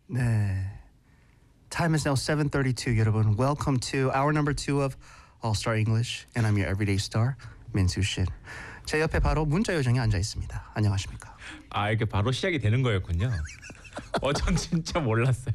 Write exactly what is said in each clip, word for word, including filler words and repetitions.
네. Time is now seven thirty-two, 여러분. Welcome to hour number two of All Star English, and I'm your everyday star, 민수 씨. 제 옆에 바로 문자 요정이 앉아 있습니다. 안녕하십니까? 아, 이렇게 바로 시작이 되는 거였군요. 어, 전 진짜 몰랐어요.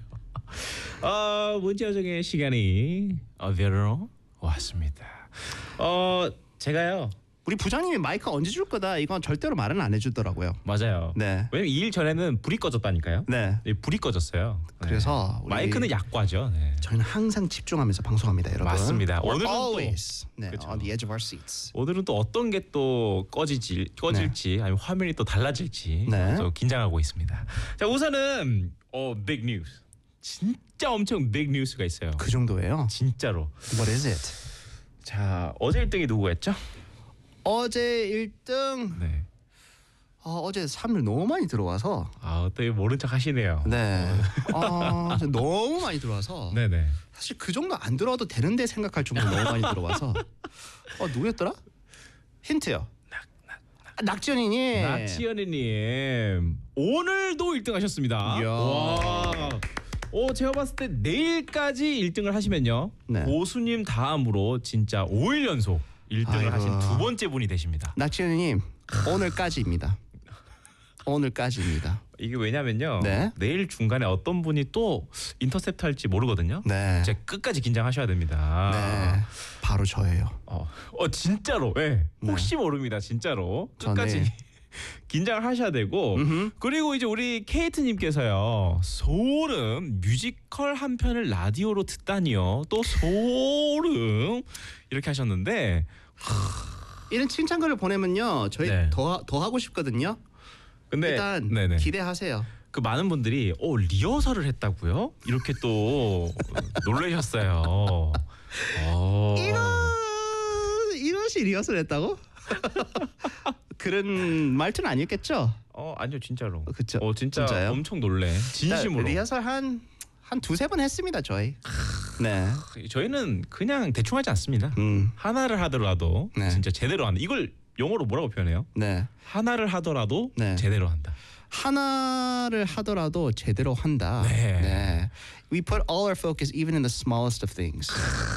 어, 문자 요정의 시간이 어디로 왔습니다. 어, 제가요. 우리 부장님이 마이크 언제 줄 거다 이건 절대로 말은 안 해주더라고요. 맞아요. 네. 왜냐면 이 일 전에는 불이 꺼졌다니까요. 네. 네, 불이 꺼졌어요. 그래서 네. 우리 마이크는 약과죠. 네. 저희는 항상 집중하면서 방송합니다, 여러분. 맞습니다. We're 오늘은 always 네, 그쵸. on the edge of our seats. 오늘은 또 어떤 게 또 꺼지지 꺼질지 아니면 화면이 또 달라질지 네. 좀 긴장하고 있습니다. 자, 우선은 어 빅 뉴스. 진짜 엄청 빅 뉴스가 있어요. 그 정도예요. 진짜로. What is it? 자, 어제 일 등이 누구였죠? 어제 일 등 네. 어, 어제 삼 일 너무 많이 들어와서 아, 또 모른 척 하시네요. 네. 어, 너무 많이 들어와서 네네. 사실 그 정도 안 들어와도 되는데 생각할 정도로 너무 많이 들어와서 어 누구였더라? 힌트요. 아, 낙지연이님. 낙지연이님 오늘도 일 등 하셨습니다. 이야. 와. 어, 제가 봤을 때 내일까지 일 등을 하시면요. 네. 고수님 다음으로 진짜 오 일 연속 일 등을 아이고. 하신 두 번째 분이 되십니다. 낙지연이님 오늘까지입니다. 오늘까지입니다. 이게 왜냐면요. 네. 내일 중간에 어떤 분이 또 인터셉트 할지 모르거든요. 네. 이제 끝까지 긴장하셔야 됩니다. 네. 바로 저예요. 어, 어 진짜로. 예. 네. 혹시 모릅니다. 진짜로. 저 끝까지 내일. 긴장을 하셔야 되고 음흠. 그리고 이제 우리 케이트님께서요. 소름 뮤지컬 한 편을 라디오로 듣다니요. 또 소름 이렇게 하셨는데 이런 칭찬글을 보내면요 저희 네. 더, 더 하고 싶거든요. 근데 일단 네네. 기대하세요. 그 많은 분들이 어 리허설을 했다고요? 이렇게 또 놀라셨어요. 어. 이런 이것이 리허설 했다고? 그런 말투는 아니었겠죠? 어 아니요 진짜로. 그쵸. 어 진짜 진짜요? 엄청 놀래. 진심으로. 리허설 한 한 두세 번 했습니다 저희. 네. 저희는 그냥 대충 하지 않습니다. 음. 하나를 하더라도 네. 진짜 제대로 한다. 이걸 영어로 뭐라고 표현해요? 네. 하나를 하더라도 네. 제대로 한다. 하나를 하더라도 제대로 한다. 네. We put all our focus even in the smallest of things.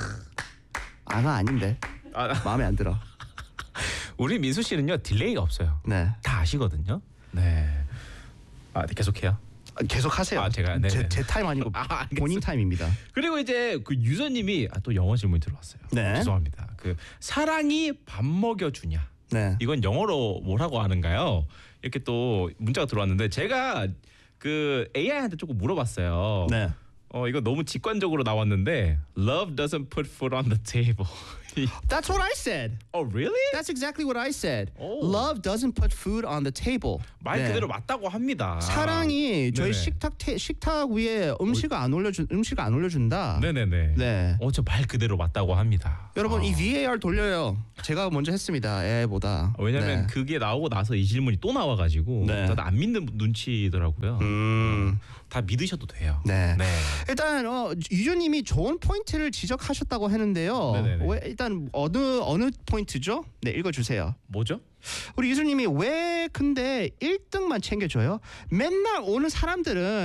아가 아닌데. 아, 마음에 안 들어. 우리 민수 씨는요 딜레이가 없어요. 네. 다 아시거든요. 네. 아 계속해요. 계속 하세요. 아, 제가, 네네. 제, 제 타임 아니고 아, 알겠어요. 본인 타임입니다. 그리고 이제 그 유저님이 아, 또 영어 질문이 들어왔어요. 네. 죄송합니다. 그 사랑이 밥 먹여주냐? 네. 이건 영어로 뭐라고 하는가요? 이렇게 또 문자가 들어왔는데 제가 그 에이아이한테 조금 물어봤어요. 네. 어 이거 너무 직관적으로 나왔는데 Love doesn't put food on the table. That's what I said. Oh really? That's exactly what I said. 오. Love doesn't put food on the table. 말 네. 그대로 맞다고 합니다. 사랑이 저희 네네. 식탁 테, 식탁 위에 음식을 안 올려준 음식을 안 올려준다. 네네네. 네. 어저 말 그대로 맞다고 합니다. 여러분 아. 이 브이에이알 돌려요. 제가 먼저 했습니다. 에이보다. 왜냐면 네. 그게 나오고 나서 이 질문이 또 나와가지고 네. 다들 안 믿는 눈치더라고요. 음. 다 믿으셔도 돼요. 네. 네. 일단 어, 유주님이 좋은 포인트를 지적하셨다고 하는데요. 네네네. 왜, 일단 어느 어느 포인트죠? 네, 읽어주세요. 뭐죠? 우리 유주님이 왜 근데 일 등만 챙겨줘요? 맨날 오는 사람들은